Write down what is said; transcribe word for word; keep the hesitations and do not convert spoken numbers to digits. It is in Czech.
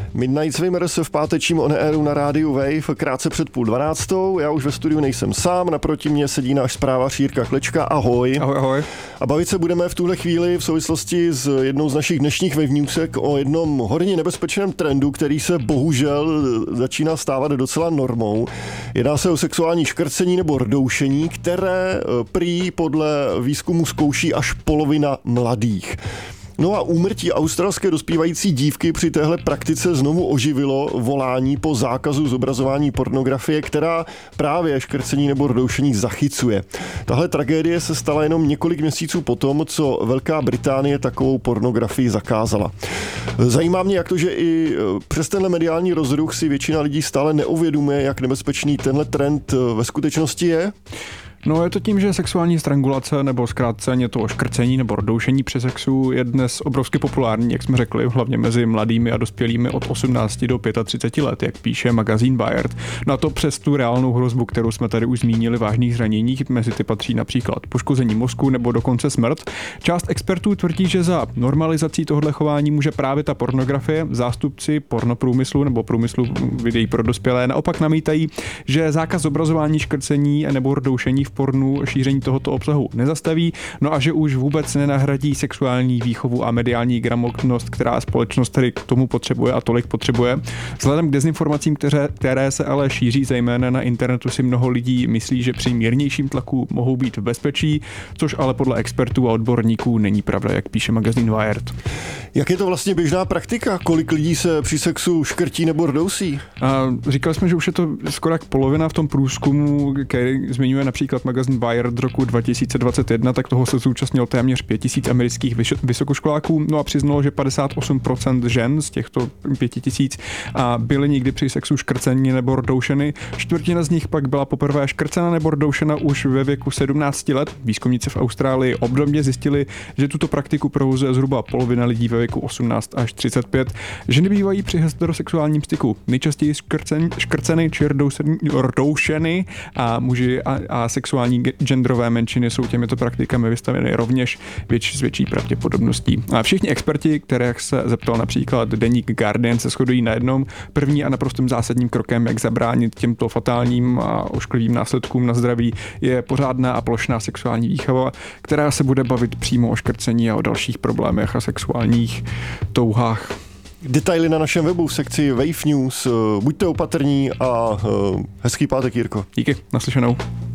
Midnight Swimmer se v pátečním on airu na rádiu Wave krátce před půl dvanáctou. Já už ve studiu nejsem sám, naproti mě sedí náš zprávař Jirka Klečka. Ahoj. Ahoj, ahoj. A bavit se budeme v tuhle chvíli v souvislosti s jednou z našich dnešních Wave Newsek o jednom hodně nebezpečném trendu, který se bohužel začíná stávat docela normou. Jedná se o sexuální škrcení nebo rdoušení, které prý podle výzkumu zkouší až polovina mladých. No a úmrtí australské dospívající dívky při téhle praktice znovu oživilo volání po zákazu zobrazování pornografie, která právě škrcení nebo rdoušení zachycuje. Tahle tragédie se stala jenom několik měsíců potom, co Velká Británie takovou pornografii zakázala. Zajímá mě, jak to, že i přes tenhle mediální rozruch si většina lidí stále neuvědomuje, jak nebezpečný tenhle trend ve skutečnosti je. No je to tím, že sexuální strangulace nebo zkráceně to škrcení nebo rdoušení při sexu je dnes obrovsky populární, jak jsme řekli, hlavně mezi mladými a dospělými od osmnácti do třiceti pěti let, jak píše magazín Wired. No a to přes tu reálnou hrozbu, kterou jsme tady už zmínili, vážných zraněních, mezi ty patří například poškození mozku nebo dokonce smrt. Část expertů tvrdí, že za normalizací tohoto chování může právě ta pornografie. Zástupci pornoprůmyslu nebo průmyslu videí pro dospělé naopak namítají, že zákaz zobrazování, škrcení nebo rdoušení v pornu šíření tohoto obsahu nezastaví, no a že už vůbec nenahradí sexuální výchovu a mediální gramotnost, která společnost tedy k tomu potřebuje a tolik potřebuje. Vzhledem k dezinformacím, které, které se ale šíří zejména na internetu, si mnoho lidí myslí, že při mírnějším tlaku mohou být v bezpečí, což ale podle expertů a odborníků není pravda, jak píše magazín Wired. Jak je to vlastně běžná praktika? Kolik lidí se při sexu škrtí nebo rdousí? A říkali jsme, že už je to skoro jak polovina v tom průzkumu, který zmiňuje například magazín Wired roku dva tisíce dvacet jedna, tak toho se zúčastnilo téměř pět tisíc amerických vysokoškoláků, no a přiznalo, že padesát osm procent žen z těchto pět tisíc a byly někdy při sexu škrceni nebo rdoušeny. Čtvrtina z nich pak byla poprvé škrcena nebo rdoušena už ve věku sedmnácti let. Výzkumníci v Austrálii obdobně zjistili, že tuto praktiku provozuje zhruba polovina lidí ve věku osmnáct až třicet pět. Ženy bývají při heterosexuálním styku nejčastěji škrcen, škrceny či rdoušeny a muži a, a sexuální genderové menšiny jsou těmito praktikami vystaveny rovněž větší s větší pravděpodobností. A všichni experti, kterých se zeptal například deník Guardian, se shodují na jednom. První a naprostým zásadním krokem, jak zabránit těmto fatálním a ošklivým následkům na zdraví, je pořádná a plošná sexuální výchova, která se bude bavit přímo o škrcení a o dalších problémech a sexuálních touhách. Detaily na našem webu v sekci Wave News. Buďte opatrní a hezký pátek, Jirko. Díky, naslyšenou.